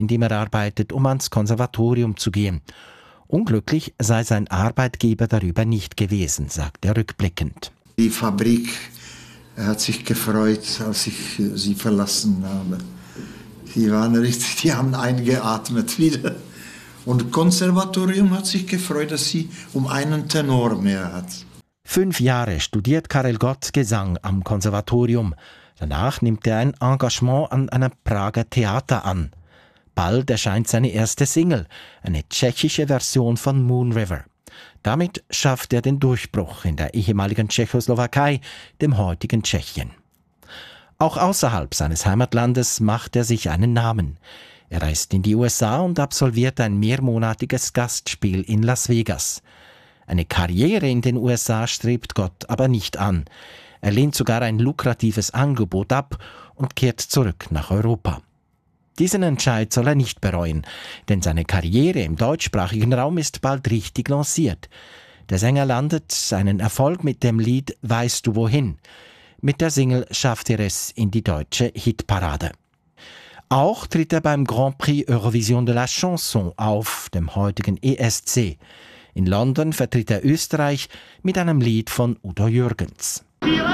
in dem er arbeitet, um ans Konservatorium zu gehen. Unglücklich sei sein Arbeitgeber darüber nicht gewesen, sagt er rückblickend. Die Fabrik hat sich gefreut, als ich sie verlassen habe. Die haben eingeatmet wieder. Und das Konservatorium hat sich gefreut, dass sie um einen Tenor mehr hat. 5 Jahre studiert Karel Gott Gesang am Konservatorium. Danach nimmt er ein Engagement an einem Prager Theater an. Bald erscheint seine erste Single, eine tschechische Version von Moon River. Damit schafft er den Durchbruch in der ehemaligen Tschechoslowakei, dem heutigen Tschechien. Auch außerhalb seines Heimatlandes macht er sich einen Namen. Er reist in die USA und absolviert ein mehrmonatiges Gastspiel in Las Vegas. Eine Karriere in den USA strebt Gott aber nicht an. Er lehnt sogar ein lukratives Angebot ab und kehrt zurück nach Europa. Diesen Entscheid soll er nicht bereuen, denn seine Karriere im deutschsprachigen Raum ist bald richtig lanciert. Der Sänger landet seinen Erfolg mit dem Lied »Weißt du wohin?». Mit der Single schafft er es in die deutsche Hitparade. Auch tritt er beim Grand Prix Eurovision de la Chanson auf, dem heutigen ESC. In London vertritt er Österreich mit einem Lied von Udo Jürgens.